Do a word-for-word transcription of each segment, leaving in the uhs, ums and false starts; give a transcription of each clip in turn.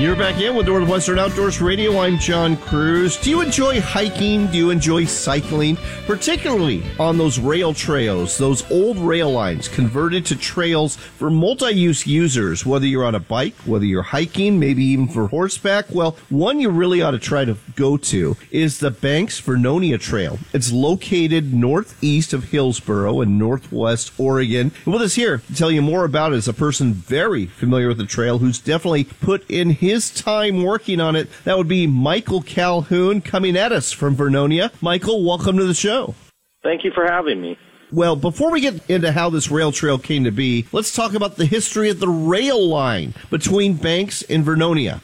You're back in with Northwestern Outdoors Radio. I'm John Cruz. Do you enjoy hiking? Do you enjoy cycling? Particularly on those rail trails, those old rail lines converted to trails for multi-use users, whether you're on a bike, whether you're hiking, maybe even for horseback. Well, one you really ought to try to go to is the Banks Vernonia Trail. It's located northeast of Hillsboro in northwest Oregon. And with us here to tell you more about it is a person very familiar with the trail who's definitely put in his time working on it. That would be Michael Calhoun coming at us from Vernonia. Michael, welcome to the show. Thank you for having me. Well, before we get into how this rail trail came to be, let's talk about the history of the rail line between Banks and Vernonia.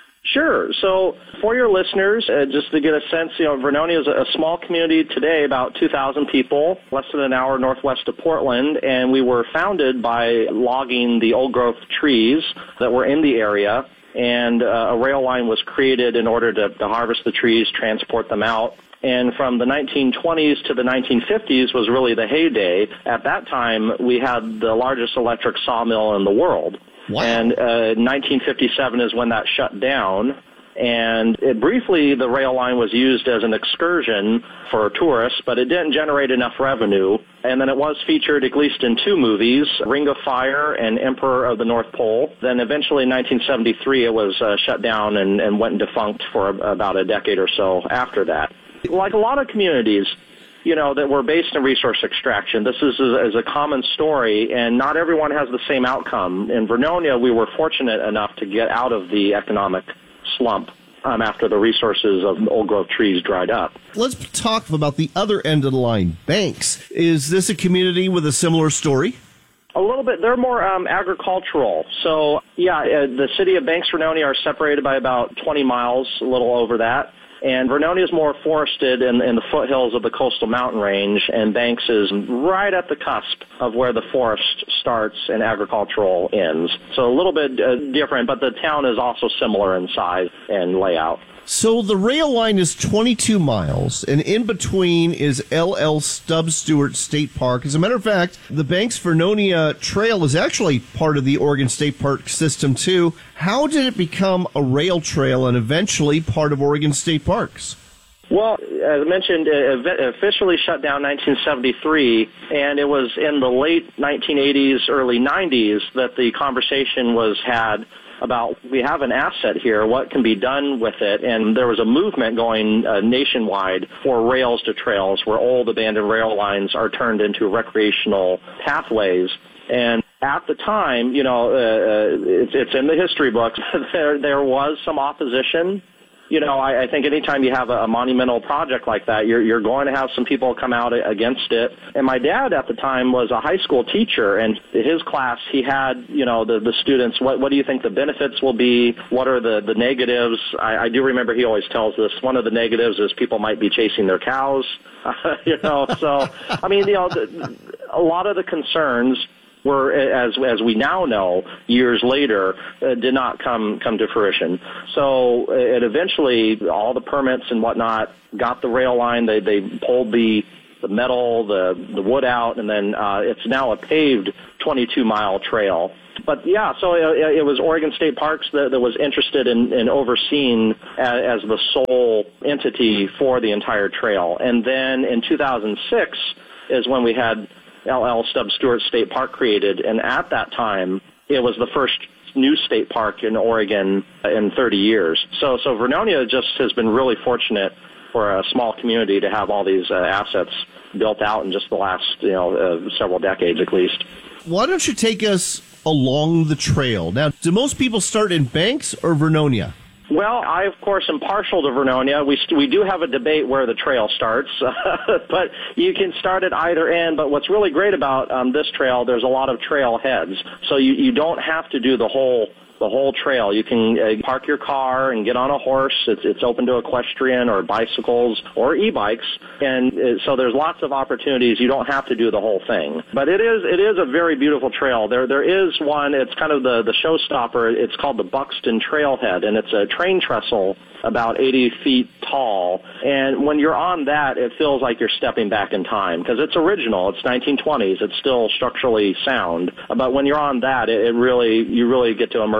Sure. So for your listeners, uh, just to get a sense, you know, Vernonia is a, a small community today, about two thousand people, less than an hour northwest of Portland, and we were founded by logging the old-growth trees that were in the area, and uh, a rail line was created in order to, to harvest the trees, transport them out. And from the nineteen twenties to the nineteen fifties was really the heyday. At that time, we had the largest electric sawmill in the world. Wow. And uh, nineteen fifty-seven is when that shut down. And it, briefly, the rail line was used as an excursion for tourists, but it didn't generate enough revenue. And then it was featured at least in two movies, Ring of Fire and Emperor of the North Pole. Then eventually in nineteen seventy-three, it was uh, shut down and, and went defunct for about a decade or so after that. Like a lot of communities, you know, that were based in resource extraction, this is a, is a common story, and not everyone has the same outcome. In Vernonia, we were fortunate enough to get out of the economic slump um, after the resources of old-growth trees dried up. Let's talk about the other end of the line, Banks. Is this a community with a similar story? A little bit. They're more um, agricultural. So, yeah, uh, the city of Banks, Vernonia are separated by about twenty miles, a little over that. And Vernonia is more forested in, in the foothills of the coastal mountain range, and Banks is right at the cusp of where the forest starts and agricultural ends. So a little bit uh, different, but the town is also similar in size and layout. So the rail line is twenty-two miles, and in between is L L Stubbs Stewart State Park. As a matter of fact, the Banks Vernonia Trail is actually part of the Oregon State Park system, too. How did it become a rail trail and eventually part of Oregon State Parks? Well, as I mentioned, it officially shut down nineteen seventy-three, and it was in the late nineteen eighties, early nineties that the conversation was had about, we have an asset here, what can be done with it? And there was a movement going uh, nationwide for rails to trails, where old abandoned rail lines are turned into recreational pathways. And at the time, you know, uh, it's, it's in the history books, there, there was some opposition. You know, I, I think anytime you have a, a monumental project like that, you're, you're going to have some people come out against it. And my dad at the time was a high school teacher, and his class, he had, you know, the, the students, what, what do you think the benefits will be? What are the, the negatives? I, I do remember he always tells this. One of the negatives is people might be chasing their cows, you know. So, I mean, you know, the, a lot of the concerns were, as as we now know, years later, uh, did not come come to fruition. So uh, it eventually, all the permits and whatnot got the rail line. They they pulled the the metal, the the wood out, and then uh, it's now a paved twenty-two mile trail. But yeah, so it, it was Oregon State Parks that, that was interested in, in overseeing as, as the sole entity for the entire trail. And then in two thousand six is when we had L L Stubbs Stewart State Park created, and at that time, it was the first new state park in Oregon in thirty years. So, so Vernonia just has been really fortunate for a small community to have all these uh, assets built out in just the last, you know, uh, several decades at least. Why don't you take us along the trail? Now, do most people start in Banks or Vernonia? Well, I, of course, am partial to Vernonia. We we do have a debate where the trail starts, but you can start at either end. But what's really great about um, this trail, there's a lot of trail heads, so you, you don't have to do the whole the whole trail. You can uh, park your car and get on a horse. It's, it's open to equestrian or bicycles or e-bikes, and uh, so there's lots of opportunities. You don't have to do the whole thing. But it is it is a very beautiful trail. There There is one, it's kind of the, the showstopper. It's called the Buxton Trailhead, and it's a train trestle about eighty feet tall. And when you're on that, it feels like you're stepping back in time because it's original. It's nineteen twenties. It's still structurally sound. But when you're on that, it, it really you really get to immerse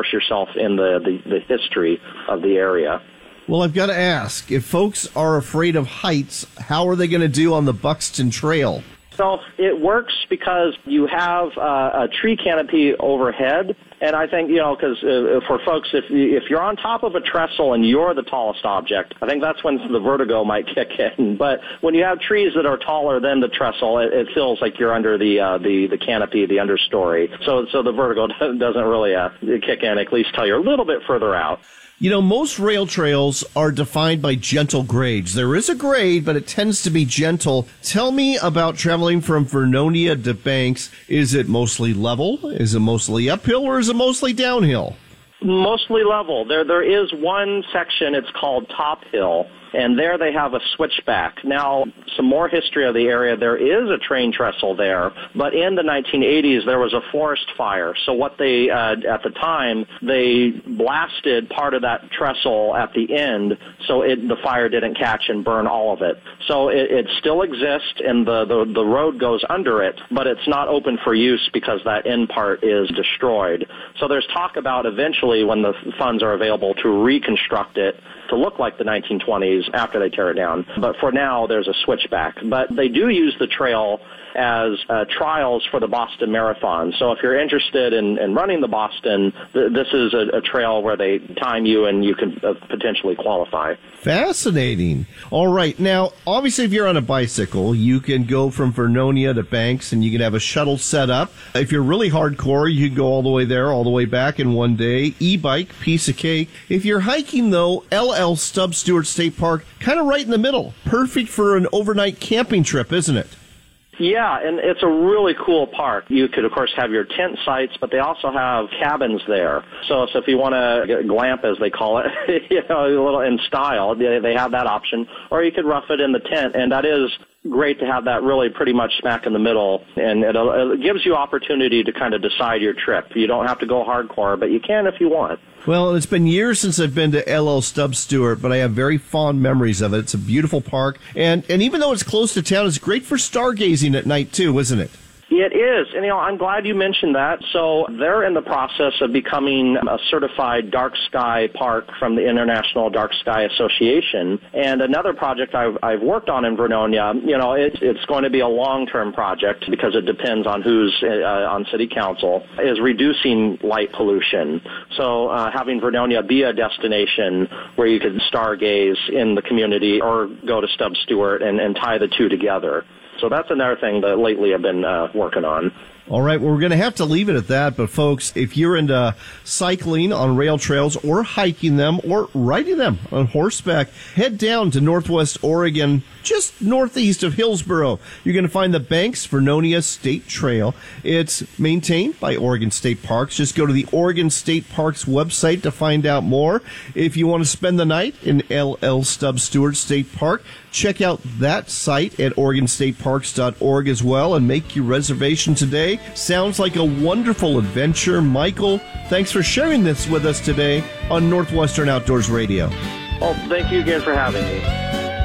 immerse yourself in the, the, the history of the area. Well, I've got to ask, if folks are afraid of heights, how are they going to do on the Buxton Trail? So it works because you have uh, a tree canopy overhead. And I think, you know, because uh, for folks, if you, if you're on top of a trestle and you're the tallest object, I think that's when the vertigo might kick in. But when you have trees that are taller than the trestle, it, it feels like you're under the uh, the the canopy, the understory. So so the vertigo doesn't really uh, kick in, at least till you're a little bit further out. You know, most rail trails are defined by gentle grades. There is a grade, but it tends to be gentle. Tell me about traveling from Vernonia to Banks. Is it mostly level? Is it mostly uphill, or is it mostly downhill? Mostly level. There, there is one section, it's called Top Hill, and there they have a switchback. Now, some more history of the area. There is a train trestle there, but in the nineteen eighties, there was a forest fire. So what they, uh, at the time, they blasted part of that trestle at the end so it, the fire didn't catch and burn all of it. So it, it still exists, and the, the, the road goes under it, but it's not open for use because that end part is destroyed. So there's talk about eventually, when the funds are available, to reconstruct it to look like the nineteen twenties after they tear it down. But for now, there's a switchback. But they do use the trail as uh, trials for the Boston Marathon. So if you're interested in, in running the Boston, th- this is a, a trail where they time you and you can uh, potentially qualify. Fascinating. All right. Now, obviously, if you're on a bicycle, you can go from Vernonia to Banks, and you can have a shuttle set up. If you're really hardcore, you can go all the way there, all the way back in one day. E-bike, piece of cake. If you're hiking, though, L L Stubbs Stewart State Park, kind of right in the middle. Perfect for an overnight camping trip, isn't it? Yeah, and it's a really cool park. You could, of course, have your tent sites, but they also have cabins there. So, so if you want to glamp, as they call it, you know, a little in style, they, they have that option. Or you could rough it in the tent, and that is great to have that really pretty much smack in the middle, and it, it gives you opportunity to kind of decide your trip. You don't have to go hardcore, but you can if you want. Well, it's been years since I've been to L L Stubbs Stewart, but I have very fond memories of it. It's a beautiful park, and, and even though it's close to town, it's great for stargazing at night, too, isn't it? It is, and you know, I'm glad you mentioned that. So they're in the process of becoming a certified dark sky park from the International Dark Sky Association. And another project I've, I've worked on in Vernonia, you know, it, it's going to be a long-term project because it depends on who's uh, on city council, is reducing light pollution. So uh, having Vernonia be a destination where you could stargaze in the community or go to Stubbs Stewart and, and tie the two together. So that's another thing that lately I've been uh, working on. All right, well, we're going to have to leave it at that. But, folks, if you're into cycling on rail trails or hiking them or riding them on horseback, head down to Northwest Oregon, just northeast of Hillsboro. You're going to find the Banks Vernonia State Trail. It's maintained by Oregon State Parks. Just go to the Oregon State Parks website to find out more. If you want to spend the night in L L Stubbs Stewart State Park, check out that site at Oregon State Parks dot org as well and make your reservation today. Sounds like a wonderful adventure. Michael, thanks for sharing this with us today on Northwestern Outdoors Radio. Well, thank you again for having me.